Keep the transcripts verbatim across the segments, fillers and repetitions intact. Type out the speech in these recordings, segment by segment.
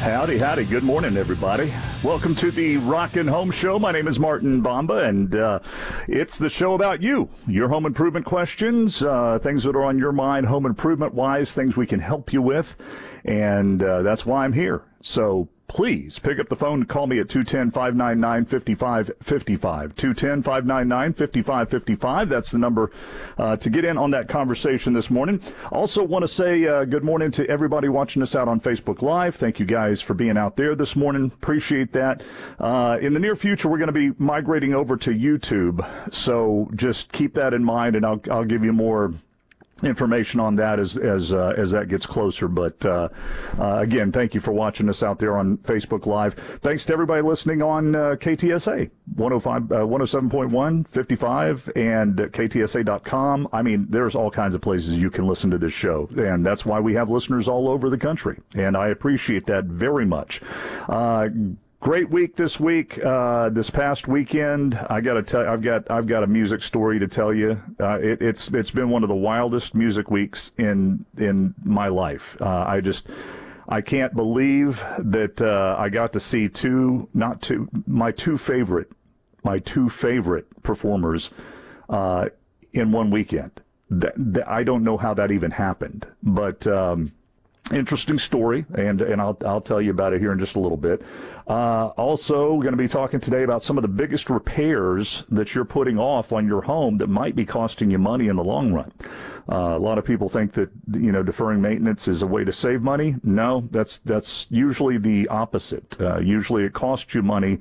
Howdy, howdy. Good morning, everybody. Welcome to the Rockin' Home Show. My name is Martin Bomba, and uh, it's the show about you, your home improvement questions, uh, things that are on your mind, home improvement-wise, things we can help you with, and uh, that's why I'm here. So please pick up the phone and call me at two one zero, five nine nine, five five five five. two one zero, five nine nine, five five five five. That's the number uh, to get in on that conversation this morning. Also want to say uh, good morning to everybody watching us out on Facebook Live. Thank you guys for being out there this morning. Appreciate that. Uh, in the near future, we're going to be migrating over to YouTube. So just keep that in mind, and I'll, I'll give you more information on that as as uh, as that gets closer. But uh, uh, again, thank you for watching us out there on Facebook Live. Thanks to everybody listening on uh, K T S A one oh five, uh, one oh seven point one, fifty-five, and K T S A dot com. I mean, there's all kinds of places you can listen to this show, and that's why we have listeners all over the country, and I appreciate that very much. Uh, Great week this week. Uh, this past weekend, I got to tell. I've got. I've got a music story to tell you. Uh, it, it's. It's been one of the wildest music weeks in in my life. Uh, I just. I can't believe that uh, I got to see two. Not two. My two favorite. My two favorite performers uh, in one weekend. That, that, I don't know how that even happened, but. Um, Interesting story, and and I'll I'll tell you about it here in just a little bit. Uh, also, we're going to be talking today about some of the biggest repairs that you're putting off on your home that might be costing you money in the long run. Uh, a lot of people think that you know deferring maintenance is a way to save money. No, that's that's usually the opposite. Uh, usually, it costs you money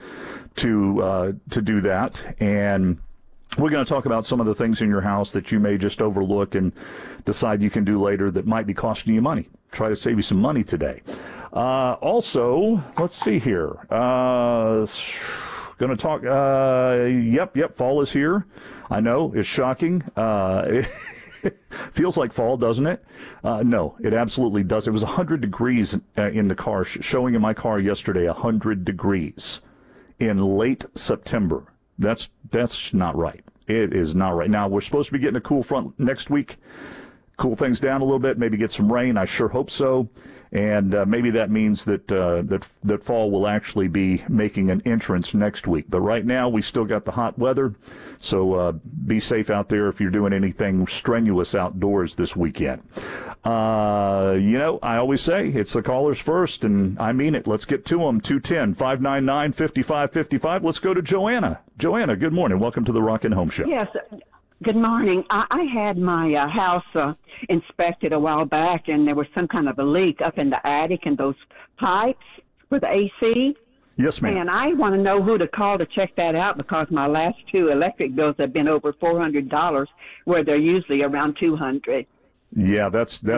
to uh, to do that, and we're going to talk about some of the things in your house that you may just overlook and decide you can do later that might be costing you money. Try to save you some money today. Uh, also, let's see here. Uh, going to talk. Uh, yep, yep. Fall is here. I know it's shocking. Uh, it feels like fall, doesn't it? Uh, no, it absolutely does. It was one hundred degrees uh, in the car, showing in my car yesterday. one hundred degrees in late September. That's that's not right. It is not right. Now, we're supposed to be getting a cool front next week. Cool things down a little bit, maybe get some rain. I sure hope so. And uh, maybe that means that, uh, that that fall will actually be making an entrance next week. But right now, we still got the hot weather. So uh, be safe out there if you're doing anything strenuous outdoors this weekend. Uh, you know, I always say it's the callers first, and I mean it. Let's get to them. two one zero, five nine nine, five five five five. Let's go to Joanna. Joanna, good morning. Welcome to the Rockin' Home Show. Yes. Good morning. I, I had my uh, house uh, inspected a while back, and there was some kind of a leak up in the attic and those pipes for the A C. Yes, ma'am. And I want to know who to call to check that out because my last two electric bills have been over four hundred dollars, where they're usually around two hundred dollars. Yeah, that's that's.